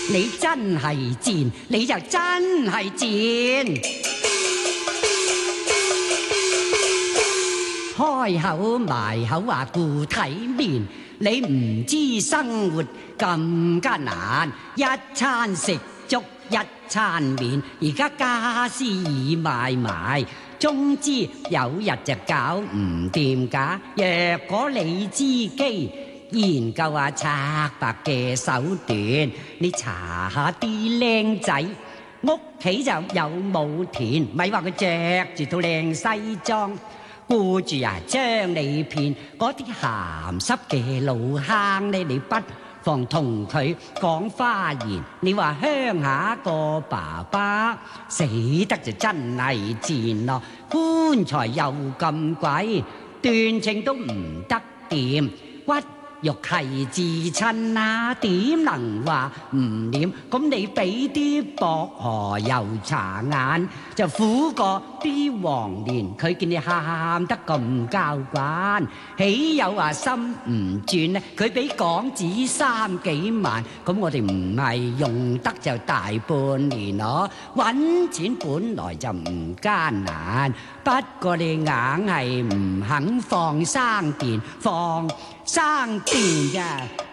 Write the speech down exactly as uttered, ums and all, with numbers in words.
你真係賤，你就真係賤。開口埋口話顧體面，你唔知生活咁艱難，一餐食粥一餐麵，而家家私已賣埋，總之有日就搞唔掂㗎。若果你知機研究下拆白嘅手段，你查下啲靚仔屋企就有冇田，咪話佢着住套靚西裝，顧住啊將你騙。嗰啲鹹濕嘅老坑呢，你不妨同佢講花言。你話鄉下個爸爸死得就真係賤咯，棺材又咁貴，斷情都唔得掂，屈肉係至親啊，點能話唔掂？咁你俾啲薄荷油搽眼，就苦過啲黃連。佢見你喊得咁交關，豈有話心唔轉呢？佢俾港紙三幾萬，咁我哋唔係用得就大半年咯。揾錢本來就唔艱難，不過你硬係唔肯放生電，放生電㗎。